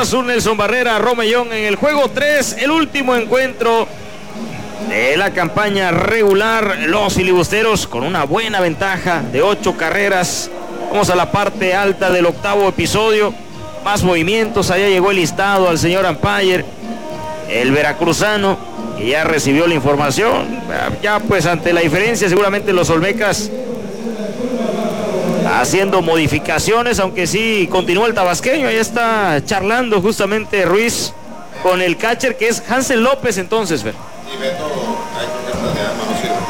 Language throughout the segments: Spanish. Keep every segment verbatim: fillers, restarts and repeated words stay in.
Cruz Azul, Nelson Barrera, Romellón en el juego tres, el último encuentro de la campaña regular. Los filibusteros con una buena ventaja de ocho carreras. Vamos a la parte alta del octavo episodio. Más movimientos, allá llegó el listado al señor umpire, el veracruzano, que ya recibió la información. Ya pues ante la diferencia seguramente los olmecas haciendo modificaciones, aunque sí continúa el tabasqueño. Ahí está charlando justamente Ruiz con el catcher, que es Hansel López entonces. Fer. Y Beto, ahí creo que está de mano sirve.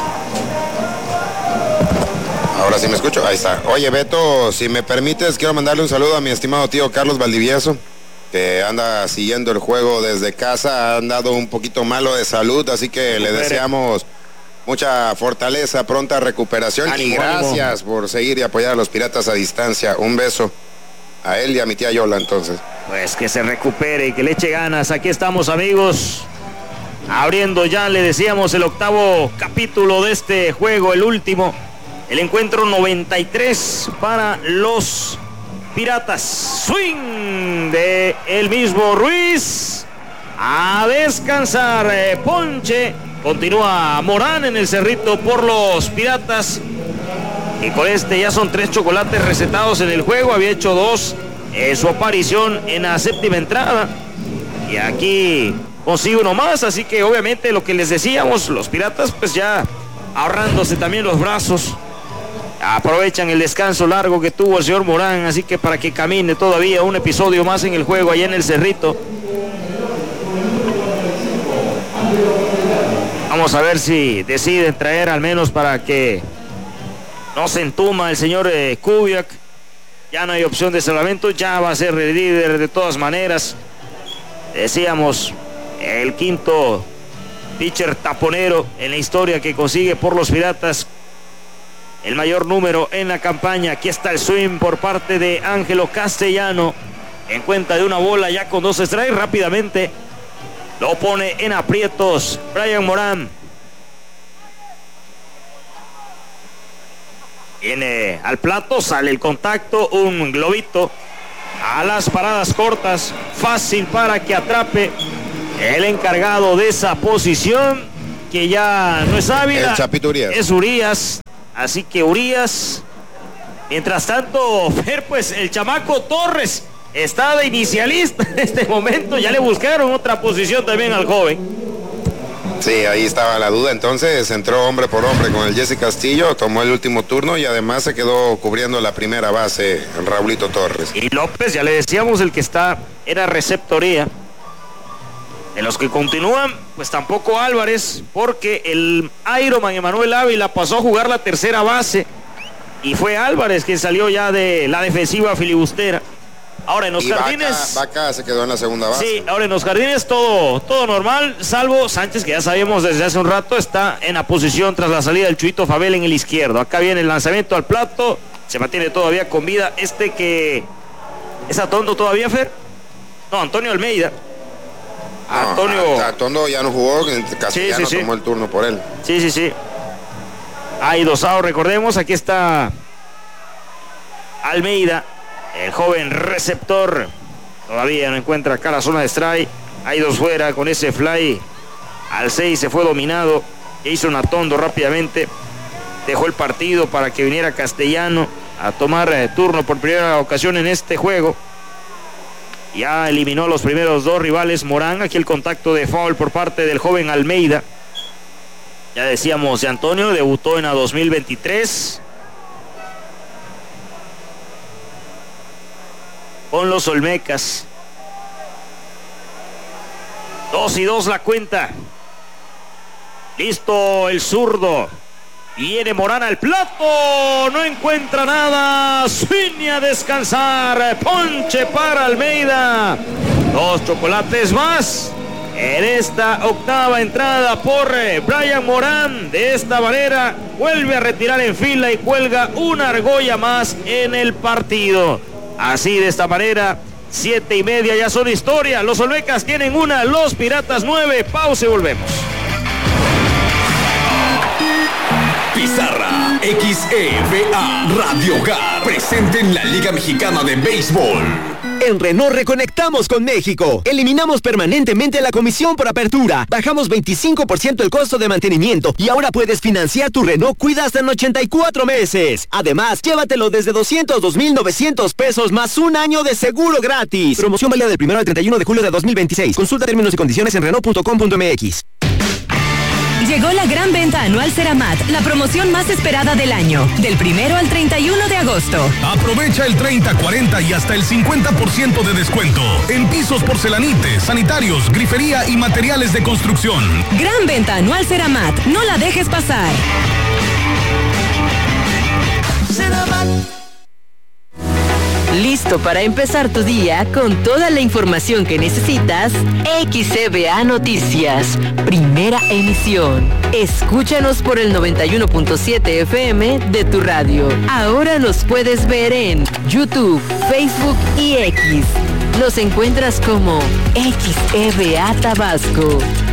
Ahora sí me escucho, ahí está. Oye, Beto, si me permites, quiero mandarle un saludo a mi estimado tío Carlos Valdivieso, que anda siguiendo el juego desde casa. Ha andado un poquito malo de salud, así que le deseamos mucha fortaleza, pronta recuperación. Ánimo, y gracias ánimo. por seguir y apoyar a los Piratas a distancia. Un beso a él y a mi tía Yola, entonces. Pues que se recupere y que le eche ganas. Aquí estamos, amigos, abriendo ya, le decíamos, el octavo capítulo de este juego, el último. El encuentro noventa y tres para los Piratas. Swing de el mismo Ruiz. A descansar. Eh, ponche. Continúa Morán en el cerrito por los Piratas. Y con este ya son tres chocolates recetados en el juego. Había hecho dos en su aparición en la séptima entrada. Y aquí consigue uno más. Así que obviamente lo que les decíamos, los Piratas pues ya ahorrándose también los brazos. Aprovechan el descanso largo que tuvo el señor Morán. Así que para que camine todavía un episodio más en el juego allá en el cerrito. Vamos a ver si deciden traer al menos para que no se entuma el señor eh, Kubiak. Ya no hay opción de salvamento, ya va a ser el líder de todas maneras. Decíamos, el quinto pitcher taponero en la historia que consigue por los Piratas el mayor número en la campaña. Aquí está el swing por parte de Ángelo Castellano en cuenta de una bola ya con dos strikes. Rápidamente lo pone en aprietos Brian Morán. Viene al plato, sale el contacto, un globito a las paradas cortas, fácil para que atrape el encargado de esa posición, que ya no es Ávila, el Chapito Urias. Es Urias. Así que Urias, mientras tanto, Fer, pues el chamaco Torres está de inicialista en este momento. Ya le buscaron otra posición también al joven. Sí, ahí estaba la duda. Entonces entró hombre por hombre con el Jesse Castillo, tomó el último turno y además se quedó cubriendo la primera base Raulito Torres. Y López, ya le decíamos, el que está era receptoría. De los que continúan, pues tampoco Álvarez, porque el Ironman Emanuel Ávila pasó a jugar la tercera base y fue Álvarez quien salió ya de la defensiva filibustera. Ahora en los y jardines. Vaca, Vaca se quedó en la segunda base. Sí, ahora en los jardines todo, todo normal, salvo Sánchez, que ya sabemos desde hace un rato está en la posición tras la salida del Chuito Fabel en el izquierdo. Acá viene el lanzamiento al plato, se mantiene todavía con vida este que es Atondo todavía, Fer. No, Antonio Almeida. No, Antonio. Atondo ya no jugó, Castellano sí, sí, sí. tomó el turno por él. Sí, sí, sí. Hay dos outs, recordemos, aquí está Almeida, el joven receptor. Todavía no encuentra acá la zona de strike. Hay dos fuera con ese fly. Al seis se fue dominado. E hizo un Atondo rápidamente. Dejó el partido para que viniera Castellano a tomar eh, turno por primera ocasión en este juego. Ya eliminó los primeros dos rivales Morán. Aquí el contacto de foul por parte del joven Almeida. Ya decíamos de Antonio, debutó en la dos mil veintitrés. Con los Olmecas. Dos y dos la cuenta. Listo el zurdo. Viene Morán al plato, no encuentra nada, swing a descansar, ponche para Almeida. Dos chocolates más en esta octava entrada por Brian Morán. De esta manera vuelve a retirar en fila y cuelga una argolla más en el partido. Así de esta manera, siete y media ya son historia. Los Olmecas tienen una, los Piratas nueve. Pausa y volvemos. Pizarra X E V A Radio Hogar presente en la Liga Mexicana de Béisbol. En Renault reconectamos con México. Eliminamos permanentemente la comisión por apertura. Bajamos veinticinco por ciento el costo de mantenimiento y ahora puedes financiar tu Renault Kwid hasta en ochenta y cuatro meses. Además, llévatelo desde doscientos dos mil novecientos pesos más un año de seguro gratis. Promoción válida del primero al treinta y uno de julio de dos mil veintiséis. Consulta términos y condiciones en Renault punto com punto m x. Llegó la gran venta anual Ceramat, la promoción más esperada del año, del primero al treinta y uno de agosto. Aprovecha el treinta, cuarenta y hasta el cincuenta por ciento de descuento en pisos, porcelanites, sanitarios, grifería y materiales de construcción. Gran venta anual Ceramat, no la dejes pasar. Ceramat. ¿Listo para empezar tu día con toda la información que necesitas? X C B A Noticias, primera emisión. Escúchanos por el noventa y uno punto siete F M de tu radio. Ahora nos puedes ver en YouTube, Facebook y X. Nos encuentras como X C B A Tabasco.